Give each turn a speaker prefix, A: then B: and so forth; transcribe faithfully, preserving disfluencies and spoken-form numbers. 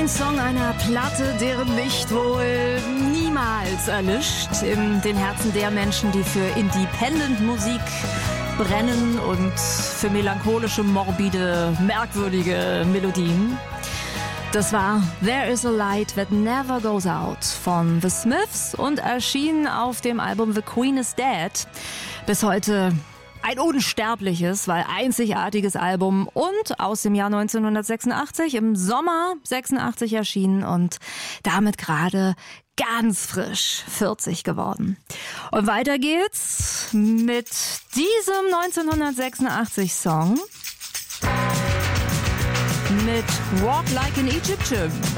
A: Ein Song einer Platte, deren Licht wohl niemals erlischt in den Herzen der Menschen, die für Independent-Musik brennen und für melancholische, morbide, merkwürdige Melodien. Das war There is a Light That Never Goes Out von The Smiths und erschien auf dem Album The Queen is Dead. Bis heute ein unsterbliches, weil einzigartiges Album und aus dem Jahr neunzehnhundertsechsundachtzig, im Sommer sechsundachtzig erschienen und damit gerade ganz frisch vierzig geworden. Und weiter geht's mit diesem neunzehnhundertsechsundachtzig Song mit Walk Like an Egyptian.